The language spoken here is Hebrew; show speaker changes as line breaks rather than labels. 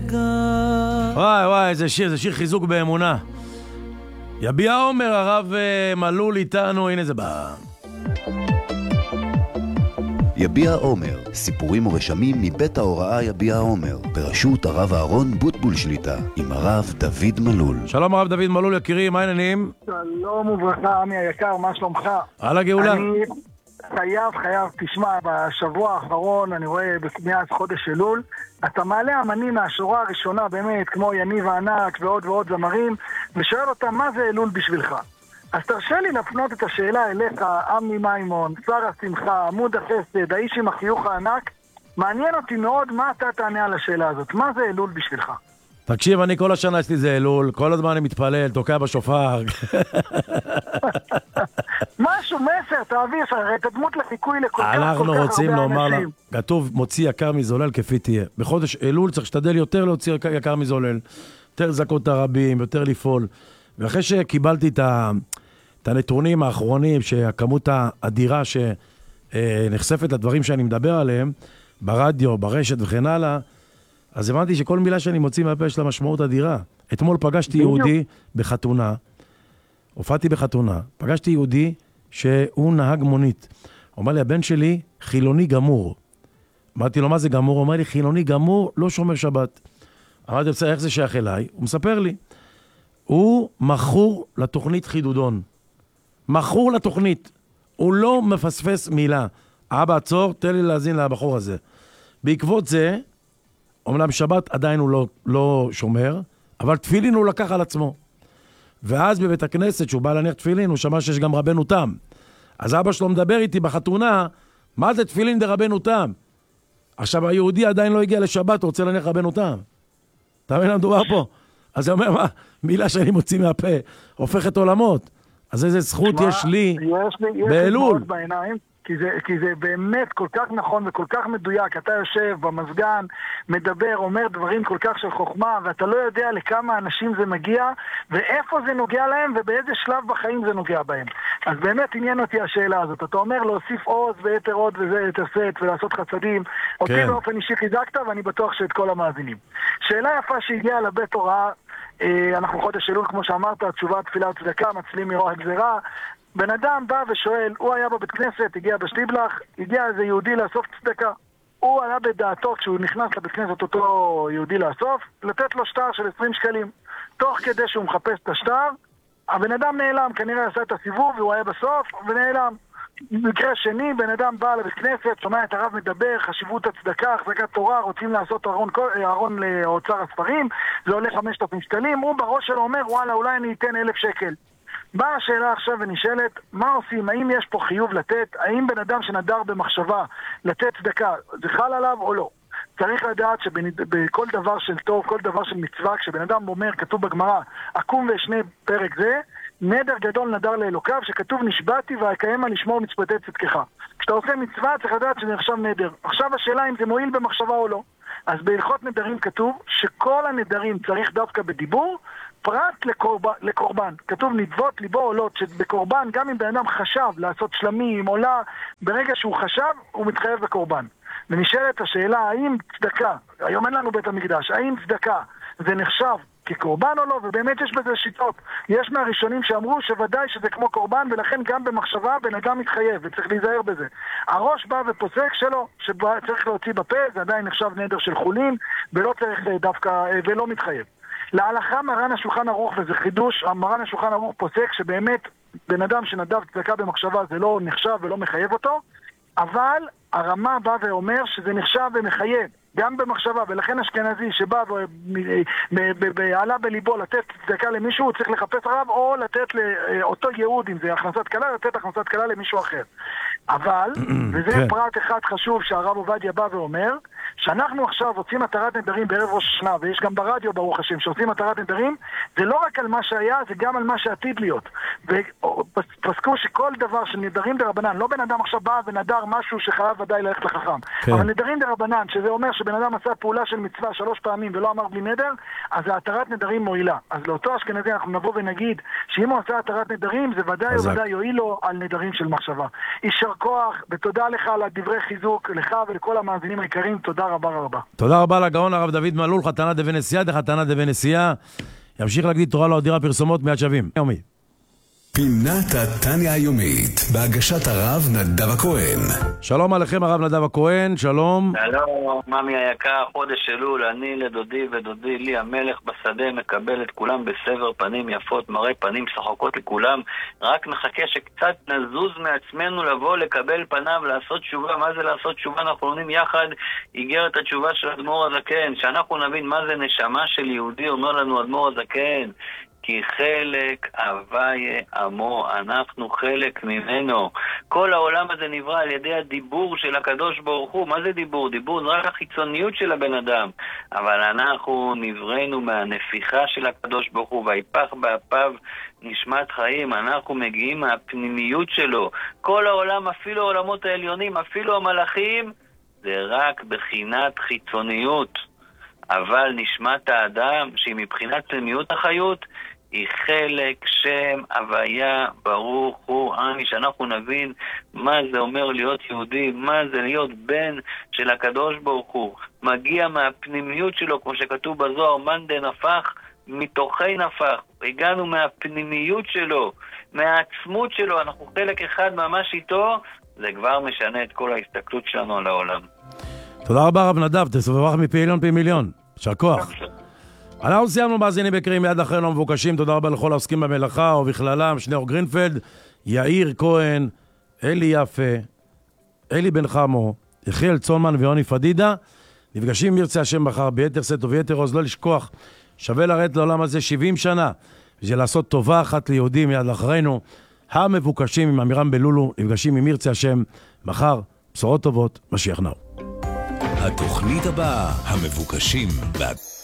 וואי וואי, איזה שיר, זה שיר חיזוק באמונה. יביע עומר, הרב מלול איתנו, הנה זה בא.
יביע עומר, סיפורים ורשמים מבית ההוראה יביע עומר, בראשות הרב אהרון בוטבול שליטה, עם הרב דוד מלול.
שלום הרב דוד מלול יקירי, מה העניינים?
שלום וברכה, עמי היקר, מה שלומך?
על הגאולה.
אני חייב, תשמע, בשבוע האחרון, אני רואה מאז חודש אלול, אתה מעלה אמנים מהשורה הראשונה, באמת, כמו יניב הענק ועוד ועוד זמרים, ושואל אותם, מה זה אלול בשבילך? אז תרשה לי להפנות את השאלה אליך, עמי מימון, שר השמחה, עמוד החסד, האיש עם החיוך הענק. מעניין אותי מאוד מה אתה תענה על השאלה הזאת. מה זה אלול בשבילך?
תקשיב, אני כל השנה אצלי זה אלול, כל הזמן אני מתפלל, תוקע בשופר.
משהו, מסר, תעביר, את הדמות לחיקוי לכל כך הרבה אנשים.
אנחנו רוצים לומר לה, כתוב, מוציא יקר מזולל כפי תהיה. בחודש אלול צריך שתדל יותר להוציא יקר מזולל, יותר לזכות את הרבים, יותר לפעול. ואחרי שקיבלתי את הנתונים האחרונים, שהכמות האדירה שנחשפת לדברים שאני מדבר עליהם, ברדיו, ברשת וכן הלאה, אז הבנתי שכל מילה שאני מוציא מהפה יש לה משמעות אדירה. אתמול פגשתי יהודי בחתונה, הופעתי בחתונה, פגשתי יהודי שהוא נהג מונית. הוא אומר לי, הבן שלי חילוני גמור. אמרתי לו, מה זה גמור? הוא אומר לי, חילוני גמור, לא שומר שבת. אמרתי, בסדר, איך זה שייך אליי? הוא מספר לי. הוא מכור לתוכנית חידודון. מכור לתוכנית. הוא לא מפספס מילה. אבא, עצור, תן לי להזין לבחור הזה. בעקבות זה, אומנם שבת עדיין הוא לא שומר, אבל תפילין הוא לקח על עצמו. ואז בבית הכנסת, שהוא בא להניח תפילין, הוא שמע שיש גם רבנו תם. אז אבא שלו מדבר איתי בחתונה, מה זה תפילין דרבנו תם? עכשיו, היהודי עדיין לא הגיע לשבת, הוא רוצה להניח רבנו תם. אתה מבין מה מדובר פה? אז הוא אומר, מה, מילה שאני מוציא מהפה, הופכת עולמות. אז איזה זכות יש לי באלול.
כי זה באמת כל כך נכון וכל כך מדויק. אתה יושב במסגן, מדבר, אומר דברים כל כך של חוכמה, ואתה לא יודע לכמה אנשים זה מגיע, ואיפה זה נוגע להם, ובאיזה שלב בחיים זה נוגע בהם. אז באמת עניין אותי השאלה הזאת. אתה אומר להוסיף עוז ויתר עוד וזה יתר סט, ולעשות חסדים. אותי באופן אישי חיזקת, ואני בטוח שאת כל המאזינים. שאלה יפה שהגיעה לבית הוראה, אנחנו חודש אלול, כמו שאמרת, תשובה, תפילה וצדקה, מצלים מרוע הגזרה. בן אדם בא ושואל, הוא היה בבית כנסת, הגיע בשטיבלח, הגיע איזה יהודי לאסוף צדקה. הוא היה בדעתו, כשהוא נכנס לבית כנסת אותו יהודי לאסוף, לתת לו שטר של 20 שקלים. תוך כדי שהוא מחפש את השטר, הבן אדם נעלם, כנראה עשה את הסיבוב, והוא היה בסוף, ונעלם. במקרה שני, בן אדם בא לבית כנסת, שומע את הרב מדבר, חשיבות הצדקה, החזקת תורה, רוצים לעשות ארון לאוצר הספרים, זה עולה 5,000 שקלים, הוא בראש שלו אומר, וואלה, אולי אני אתן 1,000 שקל. באה השאלה עכשיו ונשאלת, מה עושים? האם יש פה חיוב לתת? האם בן אדם שנדר במחשבה לתת צדקה, זה חל עליו או לא? צריך לדעת שבכל דבר של טוב, כל דבר של מצווה, כשבן אדם אומר, כתוב בגמרא, עקום וישנה פרק זה, נדר גדול נדר לאלוקיו, שכתוב נשבעתי והקיימה לשמור מצוותי צדקך. כשאתה עושה מצווה, צריך לדעת שזה נחשב נדר. עכשיו השאלה אם זה מועיל במחשבה או לא. אז בהלכות נדרים כתוב שכל הנדרים צריך דווקא בדיבור, פרט לקורבן. כתוב נדבות ליבו עולות, שבקורבן, גם אם בן אדם חשב לעשות שלמים, עולה, ברגע שהוא חשב, הוא מתחייב בקורבן. ונשאלת השאלה, האם צדקה, היום אין לנו בית המקדש, האם צדקה זה נחשב כקורבן או לא? ובאמת יש בזה שיטות. יש מהראשונים שאמרו שוודאי שזה כמו קורבן, ולכן גם במחשבה בן אדם מתחייב, וצריך להיזהר בזה. הראש בא ופוסק שלו, שצריך להוציא בפה, זה עדיין נחשב נדר של חולין, ולא צריך דווקא, ולא מתחייב. להלכה מרן השולחן ערוך, וזה חידוש, מרן השולחן ערוך פוסק שבאמת בן אדם שנדב צדקה במחשבה זה לא נחשב ולא מחייב אותו, אבל הרמה בא ואומר שזה נחשב ומחייב גם במחשבה, ולכן אשכנזי שבא ועלה בליבו לתת צדקה למישהו, הוא צריך לחפש רב או לתת לאותו יהוד, אם זה הכנסת קלה, לתת הכנסת קלה למישהו אחר. אבל, וזה פרט אחד חשוב שהרב עובדיה בא ואומר, שאנחנו עכשיו עושים התרת נדרים בערב ראש השנה, ויש גם ברדיו ברוך השם שעושים התרת נדרים, זה לא רק על מה שהיה, זה גם על מה שעתיד להיות. ופסקו שכל דבר של נדרים דרבנן, לא בן אדם עכשיו בא ונדר משהו שחייב ודאי ללכת לחכם, אבל נדרים דרבנן, שזה אומר שבן אדם עשה פעולה של מצווה 3 פעמים ולא אמר בלי נדר, אז ההתרת נדרים מועילה. אז לאותו אשכנזי אנחנו נבוא ונגיד שאם הוא עשה התרת נדרים, זה ודאי וודאי יועיל לו על נדרים של מחשבה. יישר כוח, ותודה לך על הדברי חיזוק, לך ולכל המאזינים היקרים, תודה רבה רבה.
תודה רבה לגאון הרב דוד מלול, חתנה דבי נשיאה, חתנה דבי נשיאה. ימשיך להגיד תורה לא אדירה פרסומות מיד שווים. יומי.
פינת התניה היומית, בהגשת הרב נדב הכהן.
שלום עליכם הרב נדב הכהן, שלום.
שלום, ממי היקר, חודש אלול, אני לדודי ודודי לי המלך בשדה מקבל את כולם בסבר פנים יפות, מראה פנים שחוקות לכולם, רק מחכה שקצת נזוז מעצמנו לבוא לקבל פניו, לעשות תשובה. מה זה לעשות תשובה? אנחנו לומדים יחד איגרת התשובה של אדמו"ר הזקן, שאנחנו נבין מה זה נשמה של יהודי, אומר לנו אדמו"ר הזקן, כי חלק הוויה עמו, אנחנו חלק ממנו. כל העולם הזה נברא על ידי הדיבור של הקדוש ברוך הוא. מה זה דיבור? דיבור זה רק החיצוניות של הבן אדם, אבל אנחנו נבראנו מהנפיחה של הקדוש ברוך הוא, ויפח באפיו נשמת חיים. אנחנו מגיעים מהפנימיות שלו. כל העולם, אפילו העולמות העליונים, אפילו המלאכים, זה רק בחינת חיצוניות, אבל נשמת האדם שהיא מבחינת פנימיות החיות היא חלק שם הוויה ברוך הוא עמי, שאנחנו נבין מה זה אומר להיות יהודי, מה זה להיות בן של הקדוש ברוך הוא, מגיע מהפנימיות שלו, כמו שכתוב בזוהר, מאן דנפח מתוכי נפח. הגענו מהפנימיות שלו, מהעצמות שלו, אנחנו חלק אחד ממש איתו, זה כבר משנה את כל ההסתכלות שלנו על העולם.
תודה רבה רב נדב, תסובבך מפי עליון פי מיליון, יישר כוח. אנחנו סיימנו מאזינים בקרים מיד אחרינו המבוקשים. תודה רבה לכל העוסקים במלאכה ובכללם שניאור גרינפלד, יאיר כהן, אלי יפה, אלי בן חמו, יחיאל צונמן ויוני פדידה. נפגשים מרצה השם מחר ביתר סט וביתר עוז. לא לשכוח, שווה לרדת לעולם הזה 70 שנה בשביל לעשות טובה אחת ליהודים. מיד לאחרינו המבוקשים עם אמירם בלולו, נפגשים עם מרצה השם מחר. בשורות טובות, משיח נאו.
התוכנית הבאה, המבוקשים.